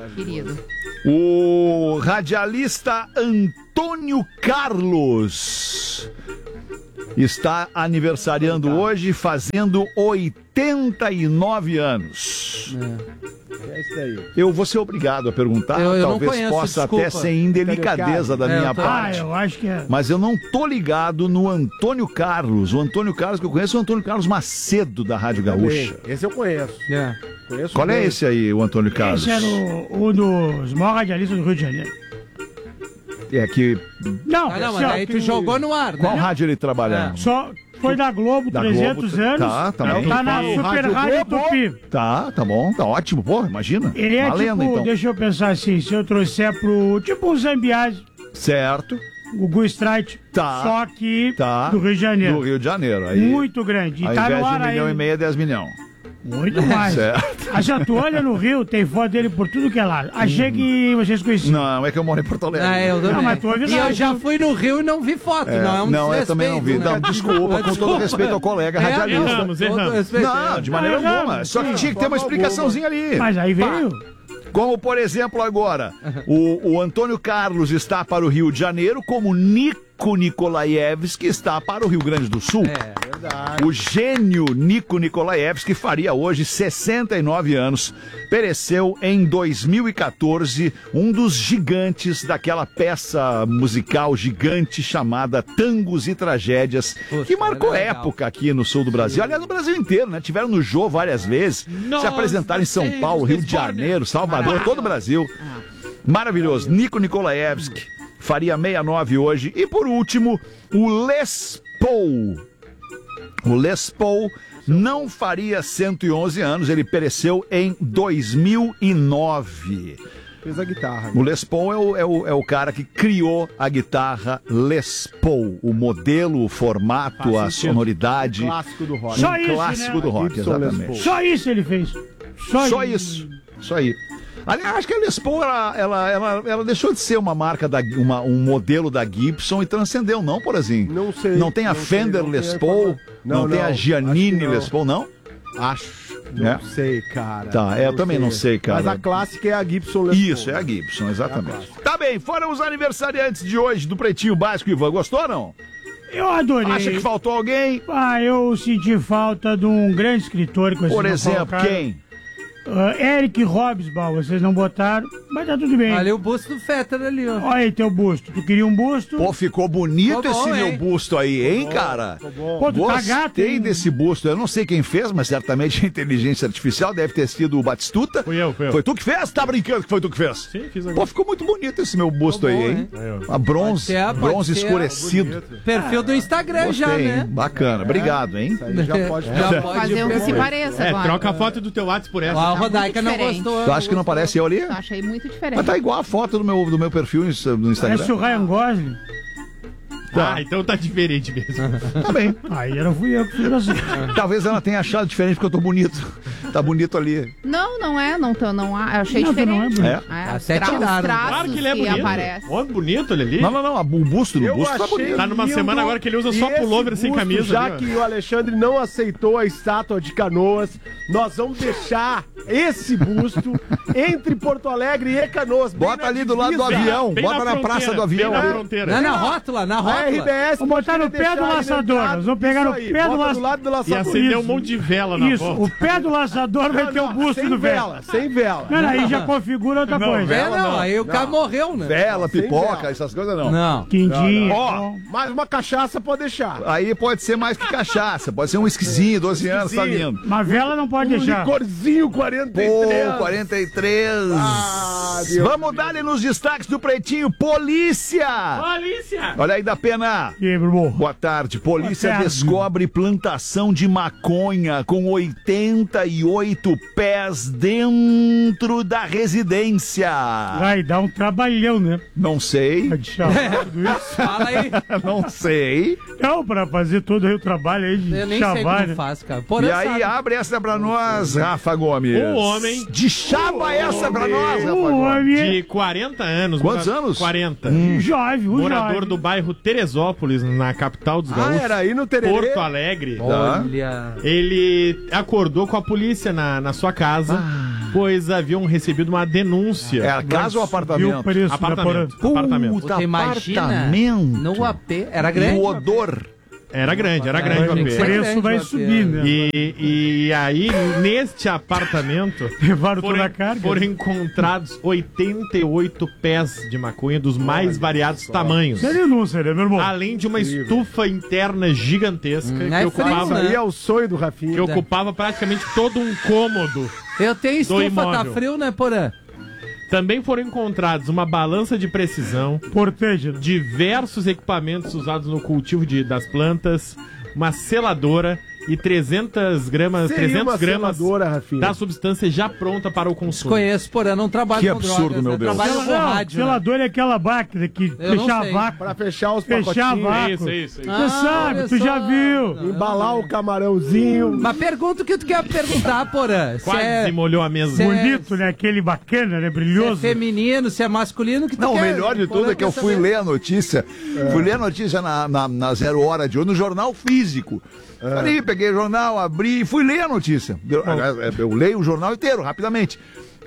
Speaker 5: O radialista Antônio Carlos está aniversariando hoje, fazendo 89 anos.
Speaker 7: É isso aí.
Speaker 5: Eu vou ser obrigado a perguntar, talvez
Speaker 8: conheço,
Speaker 5: possa
Speaker 8: desculpa.
Speaker 5: até ser indelicadeza da minha parte.
Speaker 2: eu acho que é.
Speaker 5: Mas eu não tô ligado no Antônio Carlos. O Antônio Carlos que eu conheço é o Antônio Carlos Macedo, da Rádio Gaúcha.
Speaker 7: Esse eu conheço.
Speaker 5: Qual é esse aí, o Antônio Carlos?
Speaker 2: Esse era um dos maiores radialistas do Rio de Janeiro.
Speaker 5: É que...
Speaker 2: Não,
Speaker 8: mas aí tu jogou no ar, né?
Speaker 5: Qual rádio ele trabalhava?
Speaker 2: Só foi da Globo,
Speaker 5: Da
Speaker 2: 300
Speaker 5: Globo,
Speaker 2: anos.
Speaker 5: tá bem.
Speaker 2: Tá na Super Rádio Tupi.
Speaker 5: Tá bom, tá ótimo, pô, imagina.
Speaker 2: Ele é
Speaker 5: Valendo,
Speaker 2: tipo,
Speaker 5: então.
Speaker 2: deixa eu pensar assim, se eu trouxer pro, tipo um Zambiase,
Speaker 5: Certo,
Speaker 2: o Gu Strike,
Speaker 5: Tá.
Speaker 2: só que
Speaker 5: tá.
Speaker 2: do Rio de Janeiro.
Speaker 5: Do Rio de Janeiro. Aí,
Speaker 2: Muito grande. E
Speaker 5: ao
Speaker 2: tá
Speaker 5: invés
Speaker 2: no
Speaker 5: de
Speaker 2: ar
Speaker 5: 1,5
Speaker 2: aí.
Speaker 5: milhão, 10 milhões.
Speaker 2: Muito mais.
Speaker 5: Certo.
Speaker 2: Aí se tu olha no Rio, tem foto dele por tudo que é lado. Achei que vocês conheciam.
Speaker 5: Não, é que eu moro em Porto Alegre.
Speaker 8: Eu também.
Speaker 2: Não, mas tu ouve
Speaker 8: E
Speaker 2: lá.
Speaker 8: eu já fui no Rio e não vi foto. Não,
Speaker 5: eu também não vi.
Speaker 8: né?
Speaker 5: Não, desculpa, com todo respeito ao colega radialista.
Speaker 9: Erramos.
Speaker 5: Não, de maneira alguma. Só que tinha que ter uma explicaçãozinha ali.
Speaker 2: Mas aí veio.
Speaker 5: Como, por exemplo, agora, o Antônio Carlos está para o Rio de Janeiro, como Nico Nikolaevski está para o Rio Grande do Sul. O gênio Nico Nikolaevski faria hoje 69 anos. Pereceu em 2014, um dos gigantes daquela peça musical gigante chamada Tangos e Tragédias, que marcou época aqui no sul do Brasil. Aliás, no Brasil inteiro, né? Tiveram no Jô várias vezes, se apresentaram em São Paulo, Rio de Janeiro, Salvador, todo o Brasil. Maravilhoso. Nico Nikolaevski faria 69 hoje. E por último, o Les Paul. O Les Paul não faria 111 anos, ele pereceu em 2009.
Speaker 7: Fez a guitarra.
Speaker 5: O Les Paul é o cara que criou a guitarra Les Paul, o modelo, o formato, a sonoridade.
Speaker 7: Um clássico do rock.
Speaker 2: Só isso,
Speaker 5: Clássico
Speaker 2: né?
Speaker 5: do rock,
Speaker 7: Gibson Les
Speaker 5: exatamente.
Speaker 7: Paul.
Speaker 2: Só isso ele fez.
Speaker 5: Só isso. Isso aí. Aliás, acho que a Les Paul, ela deixou de ser uma marca, um modelo da Gibson e transcendeu, não, Porazinho?
Speaker 7: Não sei.
Speaker 5: Não tem a
Speaker 7: não
Speaker 5: Fender
Speaker 7: sei,
Speaker 5: Les
Speaker 7: tem
Speaker 5: Paul? Não tem a
Speaker 7: acho
Speaker 5: Giannini
Speaker 7: que não.
Speaker 5: Les Paul, não?
Speaker 7: Acho. Não sei, cara.
Speaker 5: Tá, eu também não sei, cara.
Speaker 7: Mas a clássica é a Gibson Les Paul.
Speaker 5: Isso, é a Gibson, exatamente. Tá bem, foram os aniversariantes de hoje do Pretinho Básico, Ivan. Gostou ou não?
Speaker 2: Eu adorei.
Speaker 5: Acha que faltou alguém?
Speaker 2: Eu senti falta de um grande escritor que vocês
Speaker 5: Por
Speaker 2: não
Speaker 5: exemplo,
Speaker 2: colocaram.
Speaker 5: quem?
Speaker 2: Eric Hobsbawm, vocês não botaram, mas tá tudo bem.
Speaker 8: Olha o busto do Fetter ali, ó.
Speaker 2: Olha aí teu busto. Tu queria um busto?
Speaker 5: Pô, ficou bonito
Speaker 8: Ficou bom,
Speaker 5: esse meu
Speaker 8: hein?
Speaker 5: busto aí, hein, cara?
Speaker 2: Pô, tu tá gato,
Speaker 5: Gostei
Speaker 2: hein?
Speaker 5: desse busto. Eu não sei quem fez, mas certamente a inteligência artificial deve ter sido o Batistuta.
Speaker 9: Fui eu.
Speaker 5: Foi tu que fez? Tá brincando que foi tu que fez?
Speaker 9: Sim, fiz agora.
Speaker 5: Pô, ficou muito bonito esse meu busto
Speaker 8: Ficou
Speaker 5: aí,
Speaker 8: bom,
Speaker 5: hein?
Speaker 9: hein?
Speaker 5: A bronze,
Speaker 8: Pode
Speaker 5: bronze
Speaker 8: ser.
Speaker 5: escurecido.
Speaker 8: Perfil do Instagram
Speaker 5: Gostei,
Speaker 8: já,
Speaker 5: hein?
Speaker 8: né?
Speaker 5: Bacana, obrigado, hein?
Speaker 7: Aí já pode
Speaker 6: Fazer um que se pareça agora.
Speaker 9: Troca a foto do teu WhatsApp por essa.
Speaker 8: A Rodaica não
Speaker 6: diferente.
Speaker 8: gostou.
Speaker 5: Tu acha que não parece eu ali?
Speaker 6: Eu achei muito diferente.
Speaker 5: Mas tá igual a foto do meu perfil no Instagram.
Speaker 2: Parece o Ryan Gosling.
Speaker 9: Ah, então tá diferente mesmo.
Speaker 5: Tá bem.
Speaker 2: Aí não fui eu que fiz assim.
Speaker 5: Talvez ela tenha achado diferente porque eu tô bonito. Tá bonito ali.
Speaker 6: Não é, não eu achei
Speaker 2: Não,
Speaker 6: diferente.
Speaker 2: não é bonito.
Speaker 8: Até tiraram.
Speaker 6: Os traços
Speaker 9: Claro que ele é bonito.
Speaker 6: aparecem.
Speaker 9: Ó, bonito ele ali.
Speaker 5: Não, o busto no
Speaker 7: Eu
Speaker 5: busto tá
Speaker 7: achei
Speaker 5: bonito.
Speaker 9: Tá numa
Speaker 7: lindo.
Speaker 9: semana agora que ele usa só
Speaker 7: E esse
Speaker 9: pullover sem
Speaker 7: busto,
Speaker 9: camisa
Speaker 7: Já
Speaker 9: ali, ó.
Speaker 7: que o Alexandre não aceitou a estátua de Canoas, nós vamos deixar esse busto entre Porto Alegre e Canoas. bem
Speaker 5: Bota
Speaker 7: na
Speaker 5: ali do lado do
Speaker 7: divisa.
Speaker 5: avião.
Speaker 9: Bem
Speaker 5: Bota na
Speaker 9: fronteira,
Speaker 5: praça do avião.
Speaker 9: bem na
Speaker 5: ali.
Speaker 9: fronteira.
Speaker 8: Na rótula.
Speaker 7: A RBS
Speaker 2: Vou botar no pé do laçador. Nós vamos pegar no pé do
Speaker 7: Bota do lado do
Speaker 9: E
Speaker 7: laçador.
Speaker 9: acender
Speaker 2: Isso.
Speaker 9: um monte de vela na
Speaker 2: Isso,
Speaker 9: volta.
Speaker 2: o pé do laçador vai ter o busto
Speaker 7: sem
Speaker 2: do velho.
Speaker 7: vela, sem vela.
Speaker 2: Não, aí já configura outra
Speaker 9: Não,
Speaker 2: coisa.
Speaker 9: vela não.
Speaker 8: Aí o cara morreu, né?
Speaker 5: Vela,
Speaker 7: Sem
Speaker 5: pipoca,
Speaker 7: vela.
Speaker 5: essas coisas não.
Speaker 8: Não.
Speaker 2: Quindim.
Speaker 5: Ó,
Speaker 7: Mais uma cachaça pode deixar.
Speaker 5: aí pode ser mais que cachaça. Pode ser um esquisinho, 12 anos, tá lindo.
Speaker 2: Mas vela não pode
Speaker 7: Um
Speaker 2: deixar.
Speaker 7: licorzinho 43.
Speaker 5: Pô, 43.
Speaker 7: Deus
Speaker 5: Vamos dar-lhe nos destaques do Pretinho. Polícia!
Speaker 9: Polícia!
Speaker 5: Olha aí, da PM Atena.
Speaker 2: E aí, Bruno?
Speaker 5: Boa tarde. Polícia
Speaker 2: Boa tarde.
Speaker 5: descobre plantação de maconha com 88 pés dentro da residência.
Speaker 2: Vai dar um trabalhão, né?
Speaker 5: Não sei.
Speaker 2: Pra chavar tudo isso.
Speaker 4: Fala aí.
Speaker 5: Não sei.
Speaker 2: Não, pra fazer todo aí o trabalho aí de
Speaker 4: Eu nem sei
Speaker 2: chavar,
Speaker 4: como
Speaker 2: né?
Speaker 4: faz, cara.
Speaker 5: E aí, abre essa pra nós, Rafa Gomes.
Speaker 9: O homem
Speaker 5: De chava essa pra nós, Rafa
Speaker 2: O
Speaker 5: Gomes.
Speaker 2: homem
Speaker 9: de 40 anos.
Speaker 5: Quantos anos?
Speaker 9: 40.
Speaker 2: jovem, um
Speaker 9: Morador
Speaker 2: jovem.
Speaker 9: do bairro Teresópolis, na capital dos Gaúchos.
Speaker 7: era aí no Tererê?
Speaker 9: Porto Alegre.
Speaker 4: Olha.
Speaker 9: Ele acordou com a polícia na sua casa, pois haviam recebido uma denúncia.
Speaker 5: É a casa ou
Speaker 2: E o
Speaker 5: apartamento?
Speaker 2: preço da
Speaker 9: Apartamento. Apartamento.
Speaker 4: Você imagina?
Speaker 5: Apartamento.
Speaker 4: No AP. Era grande?
Speaker 5: O odor.
Speaker 9: Era grande o
Speaker 2: O
Speaker 9: AP.
Speaker 2: preço vai subir, né?
Speaker 9: E aí, neste apartamento,
Speaker 2: Levaram toda a carga.
Speaker 9: foram encontrados 88 pés de maconha dos mais variados tamanhos.
Speaker 2: Isso é denúncia, né, meu irmão?
Speaker 9: Além de uma estufa interna gigantesca
Speaker 4: É
Speaker 9: que
Speaker 4: frio,
Speaker 9: ocupava,
Speaker 7: Isso aí é o sonho do Rafinha.
Speaker 9: que ocupava praticamente todo um cômodo.
Speaker 4: Eu tenho estufa, tá
Speaker 9: imóvel.
Speaker 4: frio, né, Porã?
Speaker 9: Também foram encontrados uma balança de precisão,
Speaker 2: Porteja.
Speaker 9: diversos equipamentos usados no cultivo das plantas, uma seladora e 300 gramas
Speaker 7: seladora, Rafinha.
Speaker 9: da substância já pronta para o consumo.
Speaker 4: Conheço, Porã, não trabalho
Speaker 5: Que
Speaker 4: com
Speaker 5: absurdo,
Speaker 4: drogas,
Speaker 5: meu
Speaker 4: né?
Speaker 5: Deus.
Speaker 4: Trabalho com rádio, né?
Speaker 2: Selador é aquela máquina que
Speaker 4: Eu não
Speaker 2: fechar
Speaker 4: sei.
Speaker 2: vácuo.
Speaker 7: Pra fechar os
Speaker 2: Fechar
Speaker 7: pacotinhos.
Speaker 2: vácuo.
Speaker 9: Isso.
Speaker 2: Você sabe,
Speaker 4: olha
Speaker 2: tu já
Speaker 4: só.
Speaker 2: viu.
Speaker 7: Embalar o camarãozinho.
Speaker 4: Mas pergunta o que tu quer perguntar, Porã. Se
Speaker 9: Quase molhou a mesa.
Speaker 4: se é-
Speaker 2: Bonito, né? Aquele bacana, né?
Speaker 4: se é
Speaker 2: Brilhoso.
Speaker 4: feminino, se é masculino, que tu
Speaker 5: Não, o
Speaker 4: quer?
Speaker 5: melhor de tudo
Speaker 4: Porã
Speaker 5: é que eu
Speaker 4: quer
Speaker 5: fui
Speaker 4: saber.
Speaker 5: ler a notícia. Fui ler a notícia na 0 hora de hoje, no jornal físico. Ali, peguei o jornal, abri e fui ler a notícia. Eu leio o jornal inteiro, rapidamente.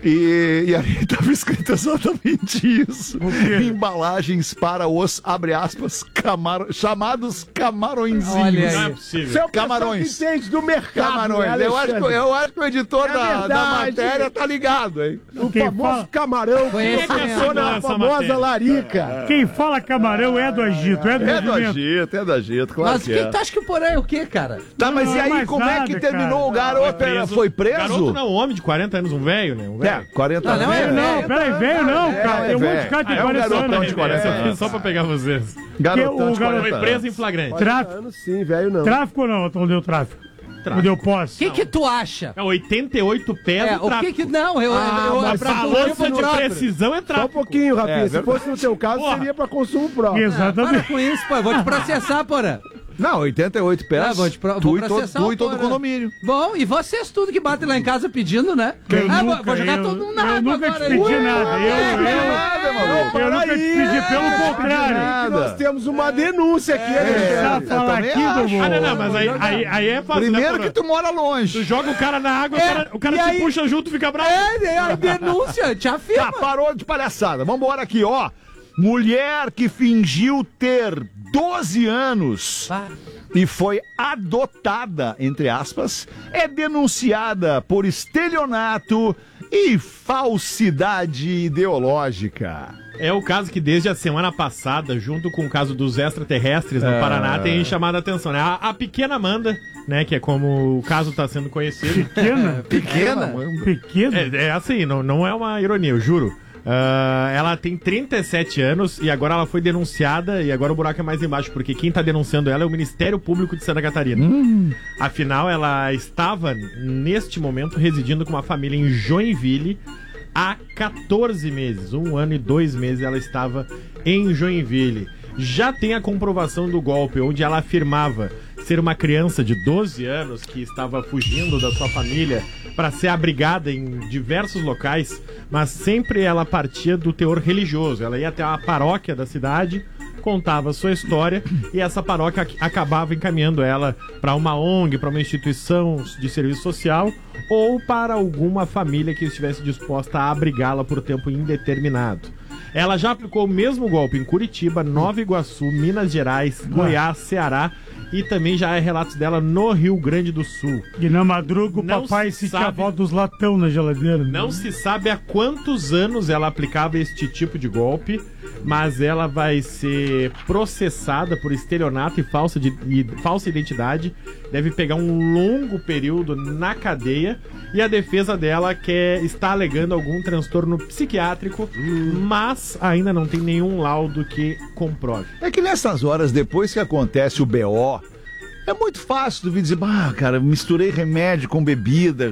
Speaker 5: E ali estava escrito exatamente isso. Embalagens para os, abre aspas, chamados camarõezinhos.
Speaker 4: Olha
Speaker 9: Não é
Speaker 4: aí.
Speaker 9: possível.
Speaker 7: Você é o
Speaker 5: Camarões.
Speaker 7: que entende do mercado,
Speaker 5: Camarões.
Speaker 7: né,
Speaker 5: Eu acho
Speaker 7: Alexandre?
Speaker 5: que o editor da
Speaker 7: verdade.
Speaker 5: matéria tá ligado, hein?
Speaker 7: O
Speaker 2: Quem
Speaker 7: famoso
Speaker 2: fala-
Speaker 7: camarão
Speaker 4: Conhece
Speaker 7: que
Speaker 4: mesmo.
Speaker 7: passou na
Speaker 9: Essa
Speaker 7: famosa
Speaker 9: matéria.
Speaker 7: larica.
Speaker 2: Quem fala camarão é do agito, é do
Speaker 5: É do
Speaker 2: movimento.
Speaker 5: agito, é do agito, claro
Speaker 4: Mas
Speaker 5: que
Speaker 4: quem
Speaker 5: é.
Speaker 4: tu acha que o Porã é o quê, cara?
Speaker 5: Tá, mas
Speaker 2: Não,
Speaker 5: e aí,
Speaker 2: mais
Speaker 5: como é que
Speaker 2: nada,
Speaker 5: terminou
Speaker 2: cara.
Speaker 5: o garoto? Foi preso?
Speaker 9: Garoto não, homem de 40 anos, um velho, né? Um velho.
Speaker 5: É, 40
Speaker 4: Não, não é
Speaker 5: anos.
Speaker 4: velho.
Speaker 2: Não, peraí, velho não, cara. Tem um monte de cara que tem
Speaker 5: É um
Speaker 2: 40
Speaker 5: garotão
Speaker 2: anos.
Speaker 5: de 40
Speaker 9: Essa aqui
Speaker 5: anos.
Speaker 9: só pra pegar vocês.
Speaker 5: Garotão
Speaker 2: o
Speaker 5: de
Speaker 2: garoto
Speaker 5: 40
Speaker 9: Foi preso
Speaker 5: anos.
Speaker 9: em flagrante.
Speaker 2: Tráfico,
Speaker 7: Sim, velho não.
Speaker 2: tráfico ou não? Não deu tráfico. Não deu
Speaker 4: O
Speaker 2: posse.
Speaker 4: que tu acha?
Speaker 9: É 88 pés
Speaker 4: É,
Speaker 9: do
Speaker 4: o
Speaker 9: tráfico.
Speaker 4: que não, eu
Speaker 7: mas
Speaker 4: pra
Speaker 9: Balança
Speaker 4: consumo
Speaker 9: de
Speaker 4: próprio.
Speaker 9: precisão é
Speaker 7: Só um
Speaker 9: tráfico.
Speaker 7: pouquinho, Rafinha.
Speaker 5: É,
Speaker 7: Se
Speaker 5: verdade.
Speaker 7: fosse no teu caso,
Speaker 9: Porra.
Speaker 7: seria pra consumo próprio.
Speaker 4: Para
Speaker 2: Exatamente.
Speaker 4: com isso, pô. Eu vou te processar, Porã.
Speaker 5: Não, 88 pés.
Speaker 4: Ah, vou
Speaker 5: tu e
Speaker 4: processar
Speaker 5: tu
Speaker 4: o
Speaker 5: e todo o
Speaker 4: Porã.
Speaker 5: condomínio.
Speaker 4: Bom, e vocês tudo que batem lá em casa pedindo, né? Vou jogar todo mundo na
Speaker 2: eu
Speaker 4: água
Speaker 2: nunca
Speaker 4: agora.
Speaker 2: te pedi
Speaker 4: aí.
Speaker 2: nada.
Speaker 5: Nada, maluco.
Speaker 2: Eu nunca te pedi, pelo contrário.
Speaker 5: nada.
Speaker 7: Nós temos uma denúncia aqui,
Speaker 2: Precisar
Speaker 7: Alexandre.
Speaker 2: falar
Speaker 5: também
Speaker 2: aqui,
Speaker 5: acho.
Speaker 2: Dudu.
Speaker 9: Ah, não, mas aí é fácil,
Speaker 5: Primeiro
Speaker 9: né,
Speaker 5: que
Speaker 9: Porã?
Speaker 5: tu mora longe.
Speaker 9: Tu joga o cara na água, o cara
Speaker 4: e
Speaker 9: te
Speaker 4: aí?
Speaker 9: puxa junto e fica bravo.
Speaker 4: A denúncia, te
Speaker 5: Tá,
Speaker 4: afirma.
Speaker 5: parou de palhaçada. Vambora aqui, ó. Mulher que fingiu ter 12 anos e foi adotada, entre aspas, é denunciada por estelionato e falsidade ideológica.
Speaker 9: É o caso que desde a semana passada, junto com o caso dos extraterrestres no Paraná, tem chamado a atenção, né? A pequena Amanda, né, que é como o caso está sendo conhecido.
Speaker 2: Pequena?
Speaker 5: Pequena?
Speaker 2: Pequena?
Speaker 9: É assim, não é uma ironia, eu juro. Ela tem 37 anos e agora ela foi denunciada e agora o buraco é mais embaixo, porque quem tá denunciando ela é o Ministério Público de Santa Catarina. Afinal, ela estava, neste momento, residindo com uma família em Joinville há 14 meses. 1 ano e 2 meses ela estava em Joinville. Já tem a comprovação do golpe, onde ela afirmava ser uma criança de 12 anos que estava fugindo da sua família para ser abrigada em diversos locais, mas sempre ela partia do teor religioso. Ela ia até a paróquia da cidade, contava a sua história e essa paróquia acabava encaminhando ela para uma ONG, para uma instituição de serviço social ou para alguma família que estivesse disposta a abrigá-la por tempo indeterminado. Ela já aplicou o mesmo golpe em Curitiba, Nova Iguaçu, Minas Gerais, Goiás, Ceará e também já há relatos dela no Rio Grande do Sul.
Speaker 2: E na madruga o
Speaker 9: Não
Speaker 2: papai
Speaker 9: se
Speaker 2: sentia a
Speaker 9: sabe-
Speaker 2: volta dos latão na geladeira.
Speaker 9: Não se sabe há quantos anos ela aplicava este tipo de golpe, mas ela vai ser processada por estelionato e falsa identidade. Deve pegar um longo período na cadeia. E a defesa dela está alegando algum transtorno psiquiátrico, mas ainda não tem nenhum laudo que comprove.
Speaker 5: É que nessas horas, depois que acontece o BO, é muito fácil tu vir dizer, cara, misturei remédio com bebida,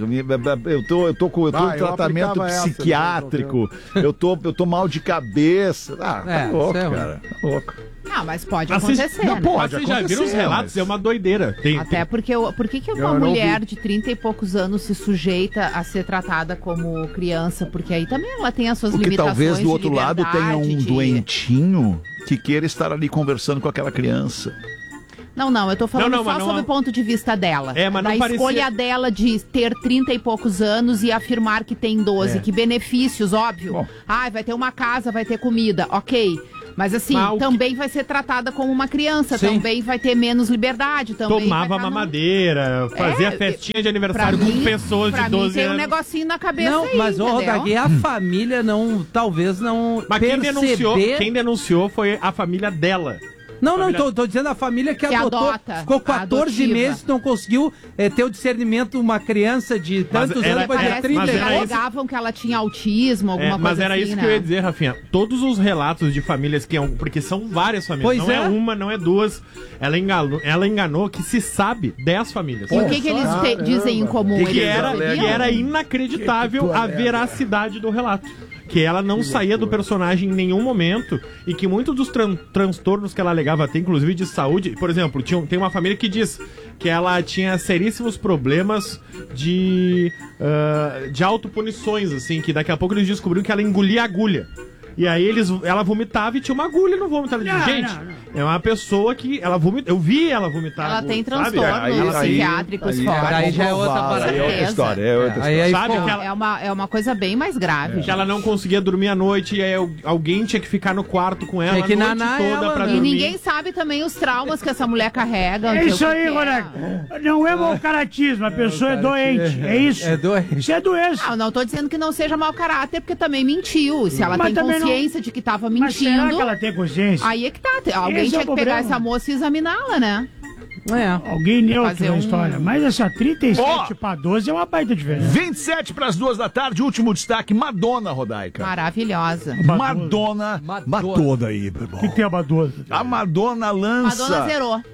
Speaker 5: eu tô com tratamento
Speaker 7: aplicava essa,
Speaker 5: psiquiátrico, eu tô mal de cabeça. Tá louco, cara. Tá louco.
Speaker 6: Não, mas pode
Speaker 9: Mas
Speaker 6: acontecer,
Speaker 9: não
Speaker 6: né?
Speaker 9: pode. Vocês já viram os relatos?
Speaker 5: mas-
Speaker 9: É uma doideira.
Speaker 6: Até porque por que uma mulher de 30 e poucos anos se sujeita a ser tratada como criança? Porque aí também ela tem as suas
Speaker 5: Porque
Speaker 6: limitações.
Speaker 5: talvez do
Speaker 6: de
Speaker 5: outro lado tenha um
Speaker 6: liberdade,
Speaker 5: doentinho que queira estar ali conversando com aquela criança.
Speaker 6: Não, eu tô falando
Speaker 9: Não, mas
Speaker 6: só
Speaker 9: não
Speaker 6: sob
Speaker 9: há-
Speaker 6: o ponto de vista dela.
Speaker 9: É, mas
Speaker 6: da
Speaker 9: não parecia-
Speaker 6: escolha dela de ter 30 e poucos anos e afirmar que tem 12. Que benefícios, óbvio.
Speaker 5: Bom.
Speaker 6: Vai ter uma casa, vai ter comida, ok. Mas assim,
Speaker 9: Mas o
Speaker 6: também vai ser tratada como uma criança, também vai ter menos liberdade, também
Speaker 9: Tomava
Speaker 6: vai tá
Speaker 9: mamadeira, fazia festinha de aniversário com pessoas de 12
Speaker 6: tem um
Speaker 9: anos.
Speaker 6: negocinho na cabeça
Speaker 4: Não,
Speaker 6: aí,
Speaker 4: mas, ô,
Speaker 6: entendeu?
Speaker 4: Rodagui, a família talvez não
Speaker 9: Mas quem denunciou foi a família dela.
Speaker 4: Não,
Speaker 9: Família-
Speaker 4: tô dizendo a família que
Speaker 6: Que
Speaker 4: adotou.
Speaker 6: adota,
Speaker 4: Ficou
Speaker 6: a
Speaker 4: 14
Speaker 6: adotiva.
Speaker 4: meses, não conseguiu ter o discernimento, uma criança de tantos
Speaker 9: era-
Speaker 4: anos, vai ter
Speaker 9: era-
Speaker 6: Parece
Speaker 4: 30
Speaker 9: mas
Speaker 6: que
Speaker 9: era isso-
Speaker 6: alegavam que ela tinha autismo, alguma coisa
Speaker 9: Mas era
Speaker 6: assim,
Speaker 9: isso
Speaker 6: né?
Speaker 9: que eu ia dizer, Rafinha. Todos os relatos de famílias que... Porque são várias famílias.
Speaker 4: Pois
Speaker 9: não é
Speaker 4: é.
Speaker 9: uma, não é duas. Ela enganou que se sabe 10 famílias.
Speaker 6: E o que eles dizem em comum?
Speaker 9: Que
Speaker 6: Eles
Speaker 9: era,
Speaker 6: sabiam?
Speaker 9: que era inacreditável a veracidade do relato. Que ela não saía do personagem em nenhum momento e que muitos dos transtornos que ela alegava ter, inclusive de saúde, por exemplo, tem uma família que diz que ela tinha seríssimos problemas de autopunições, assim, que daqui a pouco eles descobriram que ela engolia agulha. E aí ela vomitava e tinha uma agulha no vômito. Ela disse, gente, é uma pessoa que ela vomita. Eu vi ela vomitar.
Speaker 6: Ela
Speaker 9: agulha,
Speaker 6: tem
Speaker 9: sabe?
Speaker 6: transtornos psiquiátricos fortes.
Speaker 4: aí já é outra
Speaker 5: comprovado,
Speaker 4: parada.
Speaker 5: é outra
Speaker 6: Certeza.
Speaker 5: história, é outra história.
Speaker 4: Aí,
Speaker 9: Sabe
Speaker 4: pô,
Speaker 9: que ela-
Speaker 6: É uma coisa bem mais grave.
Speaker 9: Que ela não conseguia dormir à noite e aí alguém tinha que ficar no quarto com ela
Speaker 4: Tinha que
Speaker 9: a noite
Speaker 4: nanar
Speaker 9: toda
Speaker 4: ela,
Speaker 9: pra
Speaker 4: né?
Speaker 6: E
Speaker 9: dormir.
Speaker 6: ninguém sabe também os traumas que essa mulher carrega.
Speaker 2: É
Speaker 6: então,
Speaker 2: isso
Speaker 6: o que
Speaker 2: aí,
Speaker 6: que é.
Speaker 2: Roneco. Não é mau caratismo, a pessoa é doente. É isso.
Speaker 4: É doente.
Speaker 2: Isso é doença.
Speaker 6: Não tô dizendo que não seja mau caráter, porque também mentiu. Se ela
Speaker 2: Mas
Speaker 6: tem
Speaker 2: também não-
Speaker 6: consciência de que tava
Speaker 2: Mas será
Speaker 6: mentindo,
Speaker 2: que ela tem consciência?
Speaker 6: aí é que tá. Alguém
Speaker 2: Esse é
Speaker 6: tinha
Speaker 2: o
Speaker 6: que pegar
Speaker 2: problema.
Speaker 6: essa moça e examiná-la, né?
Speaker 2: Alguém neutro
Speaker 6: Fazer
Speaker 2: na
Speaker 6: um-
Speaker 2: história. Mas essa 37
Speaker 5: Ó.
Speaker 2: pra 12 é uma baita diferença.
Speaker 5: 27 para as 2 da tarde, último destaque, Madonna, Rodaica.
Speaker 6: Maravilhosa.
Speaker 5: Madonna matou daí, meu irmão.
Speaker 2: O que tem a Badosa?
Speaker 5: A Madonna lança...
Speaker 6: Madonna zerou. A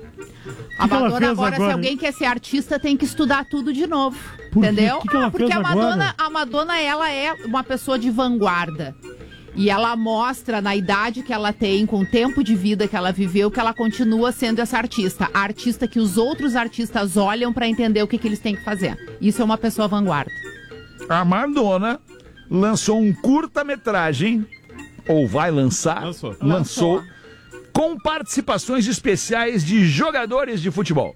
Speaker 2: que ela
Speaker 6: Madonna
Speaker 2: fez
Speaker 6: agora, se
Speaker 2: agora?
Speaker 6: alguém quer ser artista, tem que estudar tudo de novo.
Speaker 2: Por quê?
Speaker 6: Entendeu?
Speaker 2: O que ela
Speaker 6: Porque
Speaker 2: fez agora?
Speaker 6: a Madonna, ela é uma pessoa de vanguarda. E ela mostra, na idade que ela tem, com o tempo de vida que ela viveu, que ela continua sendo essa artista. A artista que os outros artistas olham pra entender o que eles têm que fazer. Isso é uma pessoa vanguarda.
Speaker 5: A Madonna lançou um curta-metragem, ou vai lançar, lançou, com participações especiais de jogadores de futebol.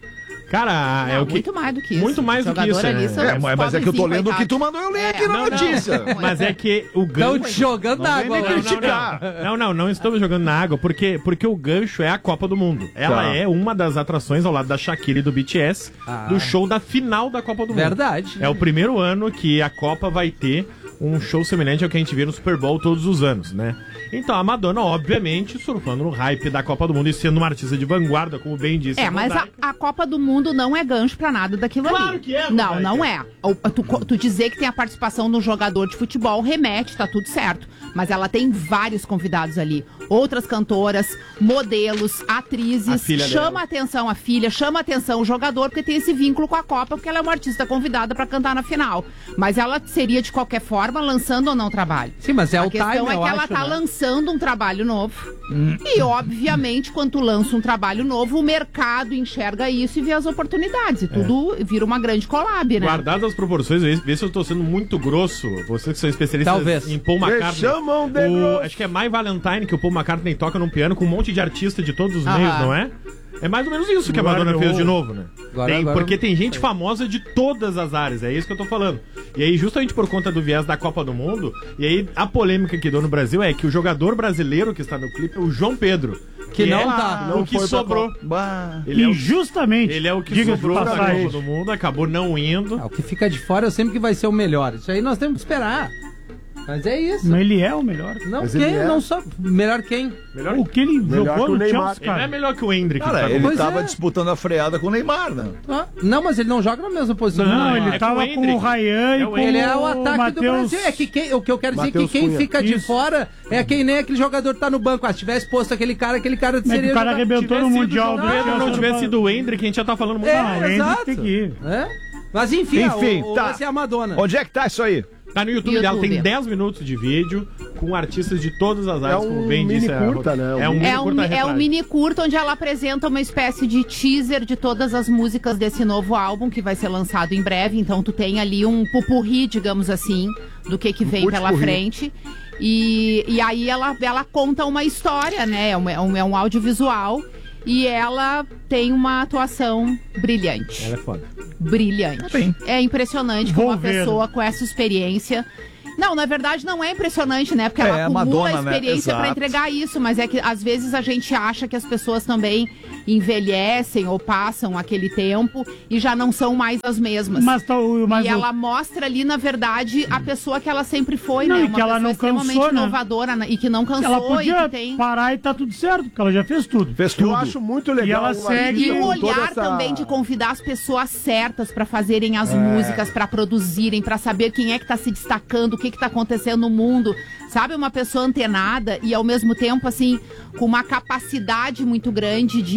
Speaker 9: Cara, é
Speaker 6: Não,
Speaker 9: o que...
Speaker 6: muito mais do que isso.
Speaker 9: Muito mais do que
Speaker 6: Jogador
Speaker 9: isso,
Speaker 6: ali
Speaker 9: né?
Speaker 6: são os
Speaker 5: Mas é que eu tô
Speaker 6: pobrezinhos,
Speaker 5: lendo o que
Speaker 6: coitados.
Speaker 5: tu mandou eu ler aqui na
Speaker 6: não,
Speaker 5: notícia.
Speaker 9: Mas é que o
Speaker 4: Estão
Speaker 9: gancho...
Speaker 4: te jogando na água.
Speaker 5: vem me
Speaker 4: lá.
Speaker 5: criticar.
Speaker 9: Não estamos jogando na água, porque o gancho é a Copa do Mundo. Ela
Speaker 5: Tá.
Speaker 9: é uma das atrações ao lado da Shakira e do BTS do show da final da Copa do Mundo.
Speaker 4: Verdade.
Speaker 9: É o primeiro ano que a Copa vai ter um show semelhante ao que a gente vê no Super Bowl todos os anos, né? Então a Madonna, obviamente, surfando no hype da Copa do Mundo e sendo uma artista de vanguarda, como bem disse.
Speaker 6: Mas a Copa do Mundo não é gancho pra nada daquilo
Speaker 9: Claro
Speaker 6: ali.
Speaker 9: que é,
Speaker 6: Não,
Speaker 9: Rodaica.
Speaker 6: não é. Tu dizer que tem a participação de um jogador de futebol remete, tá tudo certo. Mas ela tem vários convidados ali. Outras cantoras, modelos,
Speaker 9: A
Speaker 6: atrizes.
Speaker 9: filha
Speaker 6: Chama
Speaker 9: dela.
Speaker 6: a atenção a filha, chama a atenção o jogador, porque tem esse vínculo com a Copa, porque ela é uma artista convidada pra cantar na final. Mas ela seria, de qualquer forma, lançando ou não trabalho.
Speaker 4: Sim, mas é
Speaker 6: A
Speaker 4: o
Speaker 6: questão
Speaker 4: time,
Speaker 6: é que
Speaker 4: eu
Speaker 6: ela
Speaker 4: acho,
Speaker 6: tá
Speaker 4: né?
Speaker 6: lançando um trabalho novo. E, obviamente, quando tu lança um trabalho novo, o mercado enxerga isso e vê as oportunidades. E tudo vira uma grande collab, né?
Speaker 9: Guardadas as proporções, vê se eu tô sendo muito grosso. Vocês que são especialistas
Speaker 4: Talvez.
Speaker 9: em Paul McCartney.
Speaker 7: chamam de grosso.
Speaker 9: Acho que é My Valentine, que o Paul McCartney toca num piano com um monte de artista de todos os
Speaker 6: Aham.
Speaker 9: meios, não é? É mais ou menos isso que a
Speaker 2: Agora
Speaker 9: Madonna fez
Speaker 2: eu-
Speaker 9: de novo, né?
Speaker 4: Agora-
Speaker 9: Porque tem gente famosa de todas as áreas, é isso que eu tô falando. E aí, justamente por conta do viés da Copa do Mundo, e aí a polêmica que deu no Brasil é que o jogador brasileiro que está no clipe é o João Pedro,
Speaker 4: Que não tá.
Speaker 9: O que sobrou.
Speaker 2: E justamente.
Speaker 9: Ele é o que
Speaker 2: diga-se
Speaker 9: sobrou
Speaker 2: de
Speaker 9: da
Speaker 2: passagem.
Speaker 9: Copa do Mundo, acabou não indo.
Speaker 4: O que fica de fora eu sempre que vai ser o melhor. Isso aí nós temos que esperar. Mas é isso.
Speaker 2: Mas ele é o melhor.
Speaker 4: Não,
Speaker 7: Mas
Speaker 4: quem?
Speaker 7: ele é.
Speaker 4: Não só. Melhor quem?
Speaker 9: Melhor
Speaker 2: O que ele
Speaker 7: Melhor
Speaker 2: jogou
Speaker 7: que o
Speaker 2: no
Speaker 7: Neymar.
Speaker 2: Chelsea,
Speaker 9: Ele não é
Speaker 2: cara.
Speaker 9: melhor que o Hendrick.
Speaker 5: Cara, ele
Speaker 4: Pois
Speaker 5: tava
Speaker 4: é.
Speaker 5: disputando a freada com o Neymar, né?
Speaker 4: Ah, não, mas ele não joga na mesma posição.
Speaker 2: Não,
Speaker 9: é
Speaker 2: ele
Speaker 9: com
Speaker 2: tava
Speaker 9: o
Speaker 2: com
Speaker 9: Hendrick.
Speaker 2: o Ryan e
Speaker 9: É o
Speaker 2: com
Speaker 4: Ele é o
Speaker 2: o
Speaker 4: ataque do
Speaker 2: Matheus.
Speaker 4: Brasil. É que o que eu quero dizer é que
Speaker 7: Matheus
Speaker 4: quem
Speaker 7: Cunha.
Speaker 4: fica de
Speaker 2: Isso.
Speaker 4: fora é quem nem aquele jogador que tá no banco. Ah, se tivesse posto aquele cara
Speaker 2: Mas
Speaker 4: seria.
Speaker 2: o cara
Speaker 4: jogar-
Speaker 2: arrebentou no
Speaker 9: Tivesse
Speaker 2: Mundial
Speaker 9: sido
Speaker 2: do
Speaker 9: o Pedro,
Speaker 2: Chelsea.
Speaker 9: não tivesse sido o Hendrick, a gente já tá falando muito
Speaker 4: É,
Speaker 9: mal.
Speaker 2: o Hendrick
Speaker 4: exato.
Speaker 2: tem que ir.
Speaker 4: É? Mas enfim,
Speaker 5: Tá.
Speaker 4: essa é a Madonna.
Speaker 5: Onde é que tá isso aí?
Speaker 9: Tá no YouTube dela, tem
Speaker 6: YouTube.
Speaker 9: 10 minutos de vídeo com artistas de todas as áreas,
Speaker 7: um
Speaker 9: como bem disse.
Speaker 7: mini curta, né?
Speaker 9: É um mini
Speaker 6: É um
Speaker 9: curta-metragem.
Speaker 6: mini curto onde ela apresenta uma espécie de teaser de todas as músicas desse novo álbum que vai ser lançado em breve. Então tu tem ali um pupurri, digamos assim, do que vem pela
Speaker 7: putpurri.
Speaker 6: frente. E aí ela conta uma história, né? É um audiovisual. E ela tem uma atuação brilhante.
Speaker 9: Ela é foda.
Speaker 6: Brilhante. É impressionante como
Speaker 2: Vou
Speaker 6: uma
Speaker 2: ver.
Speaker 6: pessoa com essa experiência. Não, na verdade não é impressionante, né? Porque
Speaker 5: É,
Speaker 6: ela
Speaker 5: a
Speaker 6: acumula
Speaker 5: Madonna, né?
Speaker 6: experiência pra
Speaker 5: Exato.
Speaker 6: entregar isso, mas é que às vezes a gente acha que as pessoas também envelhecem ou passam aquele tempo e já não são mais as mesmas.
Speaker 2: Mas
Speaker 6: E ela mostra ali, na verdade, a pessoa que ela sempre foi,
Speaker 2: Não,
Speaker 6: né?
Speaker 2: e que ela não
Speaker 6: extremamente
Speaker 2: cansou, né?
Speaker 6: inovadora e que não cansou
Speaker 2: ela
Speaker 6: e
Speaker 2: podia
Speaker 6: que tem...
Speaker 2: parar e tá tudo certo, porque ela já fez tudo.
Speaker 5: Fez tudo.
Speaker 7: Eu acho muito legal.
Speaker 2: E ela segue-
Speaker 6: E o
Speaker 7: com toda
Speaker 6: olhar
Speaker 7: essa-
Speaker 6: também de convidar as pessoas certas pra fazerem as músicas, pra produzirem, pra saber quem é que tá se destacando, o que tá acontecendo no mundo. Sabe, uma pessoa antenada e ao mesmo tempo, assim, com uma capacidade muito grande de